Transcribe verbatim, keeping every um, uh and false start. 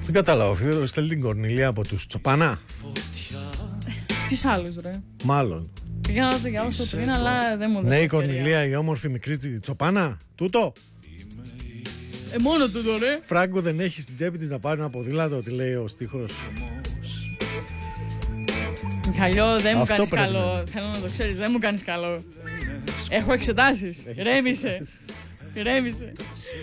Δεν κατάλαβα. Ο Φίδωρος στέλνει την Κορνηλία από τους Τσοπανά. Ποιος άλλος ρε? Μάλλον. Πήγα να το διάβασω πριν, αλλά δεν μου Ναι, δώσε η Κορνηλία, η όμορφη μικρή Τσοπανά. Τούτο. Ε, μόνο τούτο ρε. Φράγκο δεν έχει στην τσέπη της να πάρει ένα ποδήλατο, τι λέει ο στίχος. Μιχαλιό, δεν μου Αυτό κάνεις πρέπει να καλό. είναι. Θέλω να το ξέρεις, δεν μου κάνεις καλό. Έχω εξετάσεις. Ρέμισε. Ρέμισε.